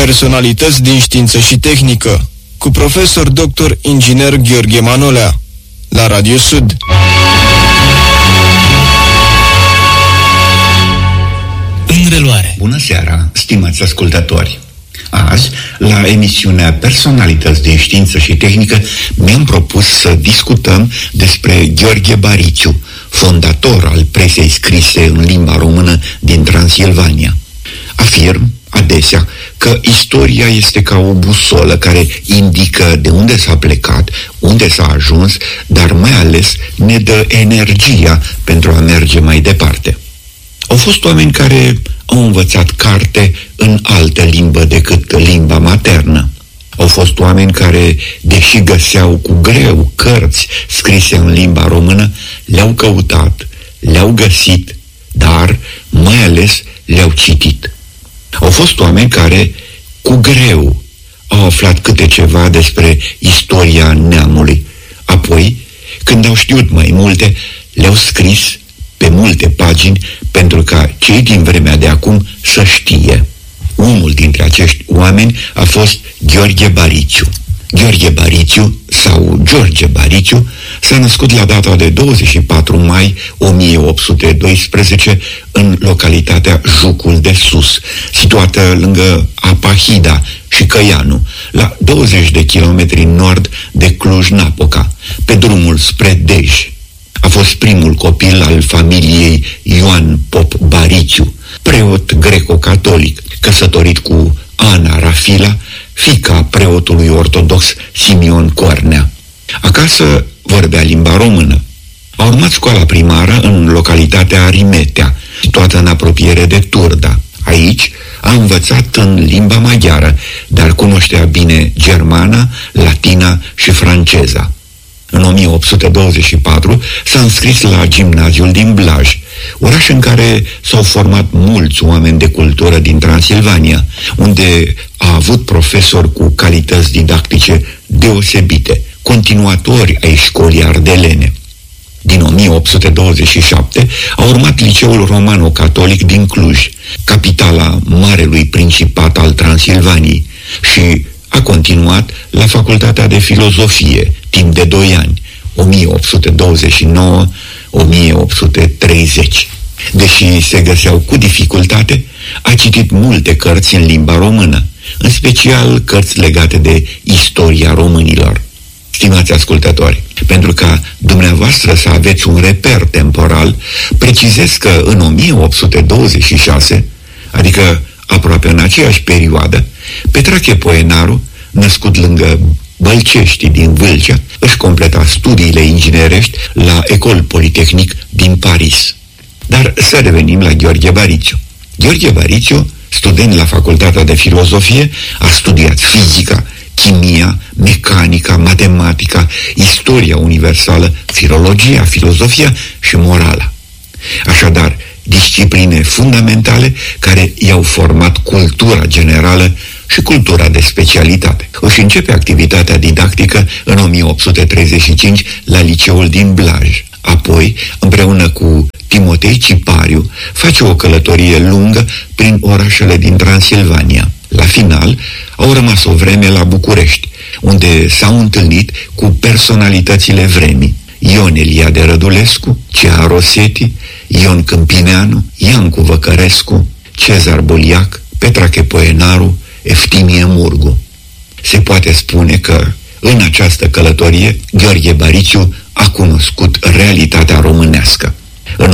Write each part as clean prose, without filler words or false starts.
Personalități din știință și tehnică, cu profesor dr. inginer Gheorghe Manolea, la Radio Sud. În reluare. Bună seara, stimați ascultători! Azi, la emisiunea Personalități din știință și tehnică, mi-am propus să discutăm despre Gheorghe Bariciu, fondator al presei scrise în limba română din Transilvania. Afirm adesea că istoria este ca o busolă care indică de unde s-a plecat, unde s-a ajuns, dar mai ales ne dă energia pentru a merge mai departe. Au fost oameni care au învățat carte în altă limbă decât limba maternă. Au fost oameni care, deși găseau cu greu cărți scrise în limba română, le-au căutat, le-au găsit, dar mai ales le-au citit. Au fost oameni care, cu greu, au aflat câte ceva despre istoria neamului. Apoi, când au știut mai multe, le-au scris pe multe pagini pentru ca cei din vremea de acum să știe. Unul dintre acești oameni a fost Gheorghe Bariciu. Gheorghe Bariciu, sau George Bariciu, s-a născut la data de 24 mai 1812 în localitatea Jucul de Sus, situată lângă Apahida și Căianu, la 20 de kilometri nord de Cluj-Napoca, pe drumul spre Dej. A fost primul copil al familiei Ioan Pop Bariciu, preot greco-catolic, căsătorit cu Ana Rafila, fiica preotului ortodox Simion Cornea. Acasă vorbea limba română. A urmat școala primară în localitatea Arimetea, situată în apropiere de Turda. Aici a învățat în limba maghiară, dar cunoștea bine germana, latina și franceza. În 1824 s-a înscris la gimnaziul din Blaj, oraș în care s-au format mulți oameni de cultură din Transilvania, unde a avut profesori cu calități didactice deosebite, continuatori ai școlii ardelene. Din 1827 a urmat liceul romano-catolic din Cluj, capitala Marelui Principat al Transilvaniei, și a continuat la Facultatea de Filozofie timp de 2 ani, 1829-1830. Deși se găseau cu dificultate, a citit multe cărți în limba română, în special cărți legate de istoria românilor. Stimați ascultători, pentru ca dumneavoastră să aveți un reper temporal, precizez că în 1826, adică aproape în aceeași perioadă, Petrache Poenaru, născut lângă Bălcești din Vâlcea, își completa studiile inginerești la Ecole Polytechnique din Paris. Dar să revenim la Gheorghe Bariciu. Gheorghe Bariciu, student la Facultatea de Filozofie, a studiat fizica, chimia, mecanica, matematica, istoria universală, filologia, filozofia și morala. Așadar, discipline fundamentale care i-au format cultura generală și cultura de specialitate. Își începe activitatea didactică în 1835 la liceul din Blaj. Apoi, împreună cu Timotei Cipariu, face o călătorie lungă prin orașele din Transilvania. La final, au rămas o vreme la București, unde s-au întâlnit cu personalitățile vremii: Ion Eliade Rădulescu, Cea Roseti, Ion Câmpineanu, Iancu Văcărescu, Cezar Boliac, Petrache Poenaru, Eftimie Murgu. Se poate spune că în această călătorie Gheorghe Bariciu a cunoscut realitatea românească. În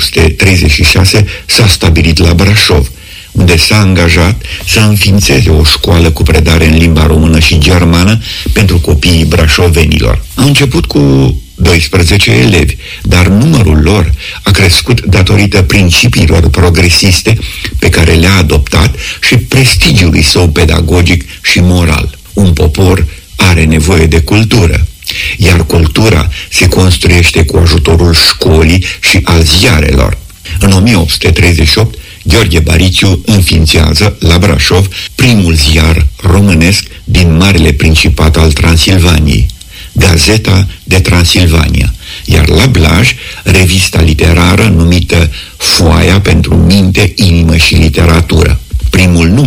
1836 s-a stabilit la Brașov, unde s-a angajat să înființeze o școală cu predare în limba română și germană pentru copiii brașovenilor. A început cu 12 elevi, dar numărul lor a crescut datorită principiilor progresiste pe care le-a adoptat și prestigiului său pedagogic și moral. Un popor are nevoie de cultură, iar cultura se construiește cu ajutorul școlii și al ziarelor. În 1838, Gheorghe Bariciu înființează la Brașov primul ziar românesc din Marele Principat al Transilvaniei, Gazeta de Transilvania, iar la Blaj, revista literară numită Foaia pentru Minte, Inimă și Literatură. Primul număr al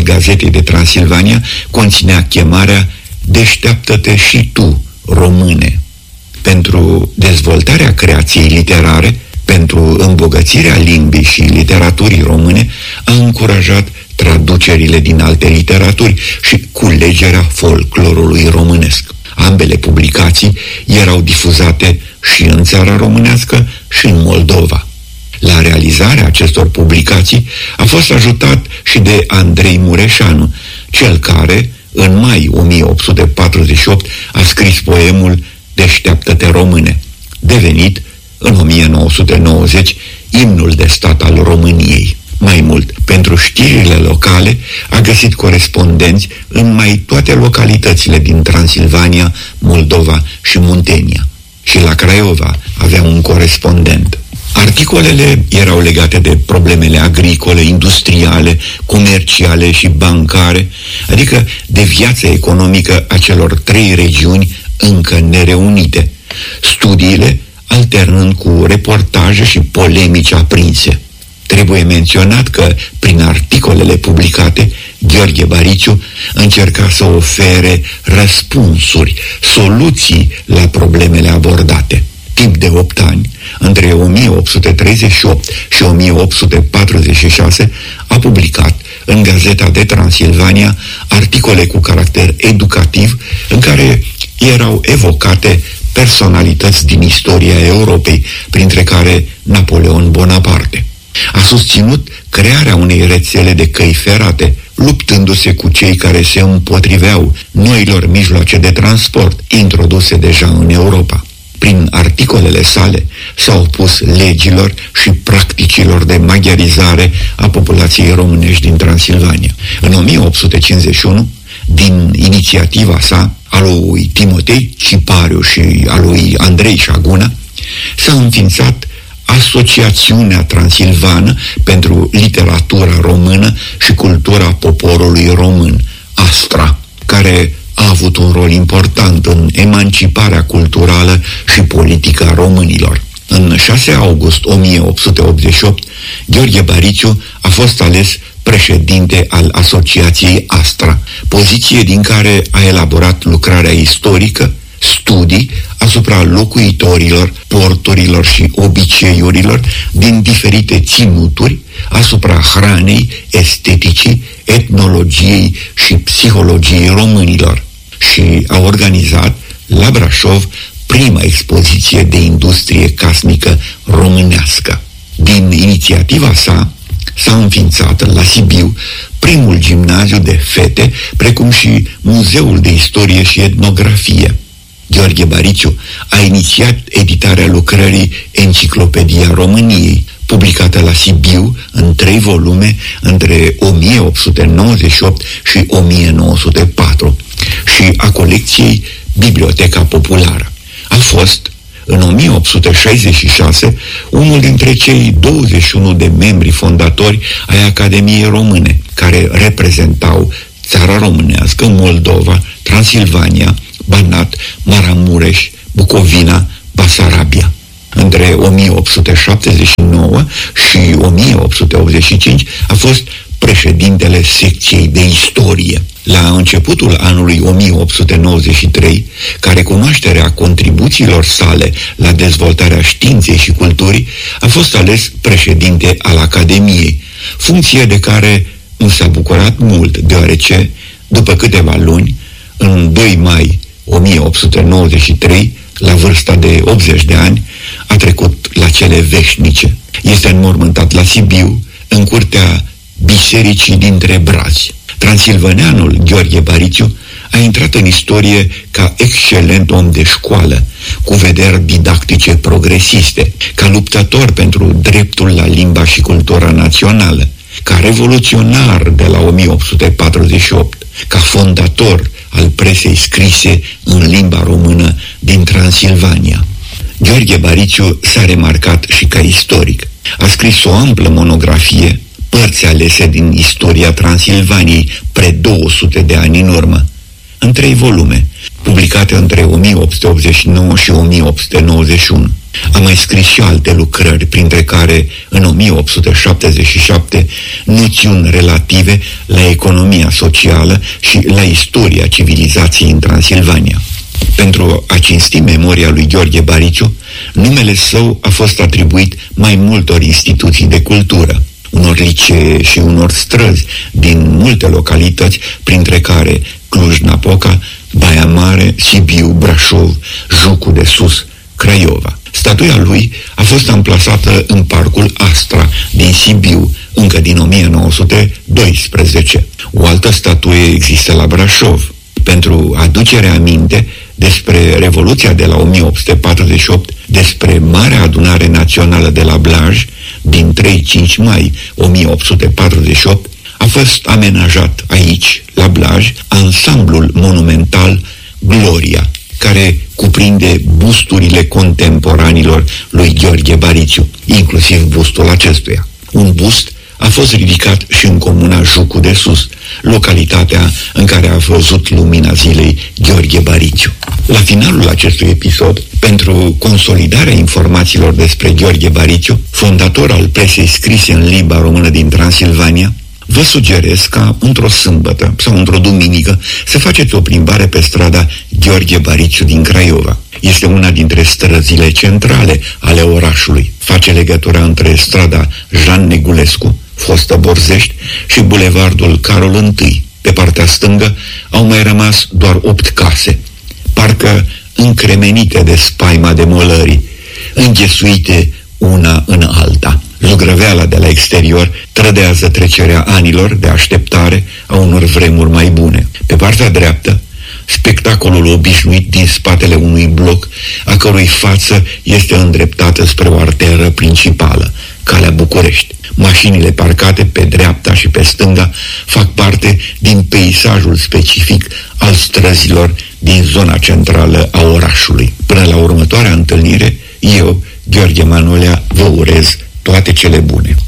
Gazetei de Transilvania conținea chemarea "Deșteaptă-te și tu, române!" Pentru dezvoltarea creației literare, pentru îmbogățirea limbii și literaturii române, a încurajat traducerile din alte literaturi și culegerea folclorului românesc. Ambele publicații erau difuzate și în țara românească și în Moldova. La realizarea acestor publicații a fost ajutat și de Andrei Mureșanu, cel care, în mai 1848, a scris poemul "Deșteaptă-te, române", devenit, în 1990, imnul de stat al României. Mai mult, pentru știrile locale a găsit corespondenți în mai toate localitățile din Transilvania, Moldova și Muntenia. Și la Craiova avea un corespondent. Articolele erau legate de problemele agricole, industriale, comerciale și bancare, adică de viața economică a celor 3 regiuni încă nereunite, studiile alternând cu reportaje și polemici aprinse. Trebuie menționat că, prin articolele publicate, Gheorghe Bariciu încerca să ofere răspunsuri, soluții la problemele abordate. Timp de 8 ani, între 1838 și 1846, a publicat în Gazeta de Transilvania articole cu caracter educativ în care erau evocate personalități din istoria Europei, printre care Napoleon Bonaparte. A susținut crearea unei rețele de căi ferate, luptându-se cu cei care se împotriveau noilor mijloace de transport introduse deja în Europa. Prin articolele sale s-a opus legilor și practicilor de maghiarizare a populației românești din Transilvania. În 1851, din inițiativa sa, a lui Timotei Cipariu și a lui Andrei Șaguna, s-a înființat Asociațiunea Transilvană pentru Literatura Română și Cultura Poporului Român, ASTRA, care a avut un rol important în emanciparea culturală și politică a românilor. În 6 august 1888, Gheorghe Bariciu a fost ales președinte al Asociației ASTRA, poziție din care a elaborat lucrarea istorică, studii asupra locuitorilor, porturilor și obiceiurilor din diferite ținuturi, asupra hranei, esteticii, etnologiei și psihologiei românilor și a organizat la Brașov prima expoziție de industrie casnică românească. Din inițiativa sa s-a înființat la Sibiu primul gimnaziu de fete, precum și Muzeul de Istorie și Etnografie. Gheorghe Bariciu a inițiat editarea lucrării Enciclopedia României, publicată la Sibiu în 3 volume între 1898 și 1904, și a colecției Biblioteca Populară. A fost, în 1866, unul dintre cei 21 de membri fondatori ai Academiei Române, care reprezentau țara românească, Moldova, Transilvania, Banat, Maramureș, Bucovina, Basarabia. Între 1879 și 1885 a fost președintele secției de istorie. La începutul anului 1893, ca recunoaștere a contribuțiilor sale la dezvoltarea științei și culturii, a fost ales președinte al Academiei, funcție de care nu s-a bucurat mult, deoarece, după câteva luni, în 2 mai 1893, la vârsta de 80 de ani, a trecut la cele veșnice. Este înmormântat la Sibiu, în curtea bisericii dintre Brazi. Transilvaneanul Gheorghe Bariciu a intrat în istorie ca excelent om de școală, cu vederi didactice progresiste, ca luptător pentru dreptul la limba și cultura națională, ca revoluționar de la 1848, ca fondator al presei scrise în limba română din Transilvania. Gheorghe Bariciu s-a remarcat și ca istoric. A scris o amplă monografie, Părți alese din istoria Transilvaniei, pre 200 de ani în urmă, în 3 volume, publicate între 1889 și 1891. A mai scris și alte lucrări, printre care, în 1877, noțiuni relative la economia socială și la istoria civilizației în Transilvania. Pentru a cinsti memoria lui Gheorghe Bariciu, numele său a fost atribuit mai multor instituții de cultură, unor licee și unor străzi din multe localități, printre care Cluj-Napoca, Baia Mare, Sibiu, Brașov, Jucu de Sus, Craiova. Statuia lui a fost amplasată în Parcul Astra din Sibiu, încă din 1912. O altă statuie există la Brașov. Pentru aducerea aminte despre Revoluția de la 1848, despre Marea Adunare Națională de la Blaj, din 3-5 mai 1848, a fost amenajat aici, la Blaj, ansamblul monumental Gloria, care cuprinde busturile contemporanilor lui Gheorghe Bariciu, inclusiv bustul acestuia. Un bust a fost ridicat și în comuna Jucu de Sus, localitatea în care a văzut lumina zilei Gheorghe Bariciu. La finalul acestui episod, pentru consolidarea informațiilor despre Gheorghe Bariciu, fondator al presei scrise în limba română din Transilvania, vă sugerez ca într-o sâmbătă sau într-o duminică să faceți o plimbare pe strada Gheorghe Bariciu din Craiova. Este una dintre străzile centrale ale orașului. Face legătura între strada Jean Negulescu, fostă Borzești, și bulevardul Carol I. Pe partea stângă au mai rămas doar 8 case, parcă încremenite de spaima demolării, înghesuite una în alta. Zugrăveala de la exterior trădează trecerea anilor de așteptare a unor vremuri mai bune. Pe partea dreaptă, spectacolul obișnuit din spatele unui bloc, a cărui față este îndreptată spre o arteră principală, Calea București. Mașinile parcate pe dreapta și pe stânga fac parte din peisajul specific al străzilor din zona centrală a orașului. Până la următoarea întâlnire, eu, Gheorghe Manolea, vă urez toate cele bune.